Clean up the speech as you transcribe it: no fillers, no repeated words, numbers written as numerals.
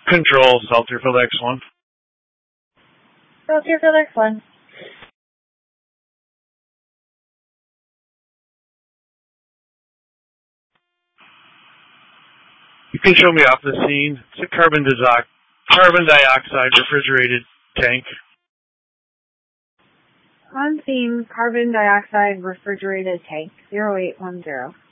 Control, Salterfield X1. Salterfield X1. You can show me off the scene. It's a carbon dioxide refrigerated tank. On scene, carbon dioxide refrigerated tank, 0810.